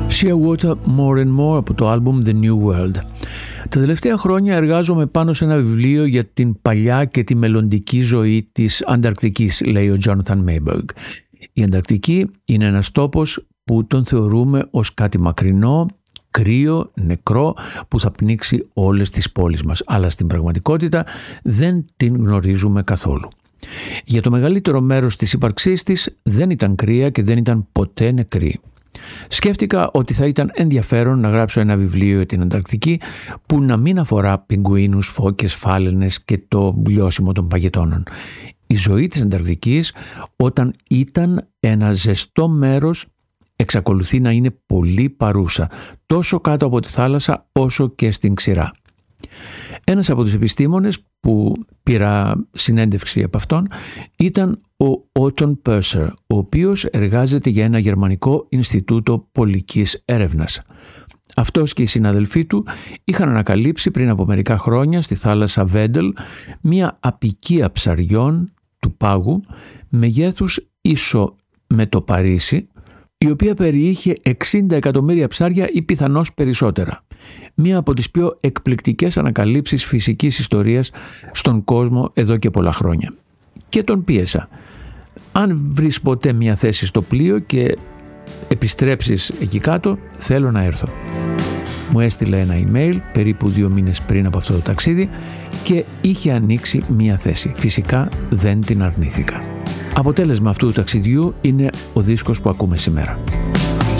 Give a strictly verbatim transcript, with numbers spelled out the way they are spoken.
Shearwater More and More από το άλμπουμ The New World. Τα τελευταία χρόνια εργάζομαι πάνω σε ένα βιβλίο για την παλιά και τη μελλοντική ζωή της Ανταρκτικής, λέει ο Jonathan Mayberg. Η Ανταρκτική είναι ένας τόπος που τον θεωρούμε ως κάτι μακρινό, κρύο, νεκρό, που θα πνίξει όλες τις πόλεις μας, αλλά στην πραγματικότητα δεν την γνωρίζουμε καθόλου. Για το μεγαλύτερο μέρος της ύπαρξής της δεν ήταν κρύα και δεν ήταν ποτέ νεκρή. Σκέφτηκα ότι θα ήταν ενδιαφέρον να γράψω ένα βιβλίο για την Ανταρκτική που να μην αφορά πιγκουίνους, φώκες, φάλαινες και το λιώσιμο των παγετώνων. Η ζωή της Ανταρκτικής όταν ήταν ένα ζεστό μέρος εξακολουθεί να είναι πολύ παρούσα, τόσο κάτω από τη θάλασσα όσο και στην ξηρά. Ένας από τους επιστήμονες που πήρα συνέντευξη από αυτόν ήταν ο Otton Purser, ο οποίος εργάζεται για ένα γερμανικό Ινστιτούτο Πολικής Έρευνας. Αυτός και οι συναδελφοί του είχαν ανακαλύψει πριν από μερικά χρόνια στη θάλασσα Βέντελ μια αποικία ψαριών του πάγου μεγέθους ίσο με το Παρίσι, η οποία περιείχε εξήντα εκατομμύρια ψάρια ή πιθανώς περισσότερα. Μία από τις πιο εκπληκτικές ανακαλύψεις φυσικής ιστορίας στον κόσμο εδώ και πολλά χρόνια. Και τον πίεσα. Αν βρεις ποτέ μια θέση στο πλοίο και επιστρέψεις εκεί κάτω, θέλω να έρθω. Μου έστειλε ένα email περίπου δύο μήνες πριν από αυτό το ταξίδι και είχε ανοίξει μια θέση. Φυσικά δεν την αρνήθηκα. Αποτέλεσμα αυτού του ταξιδιού είναι ο δίσκος που ακούμε σήμερα.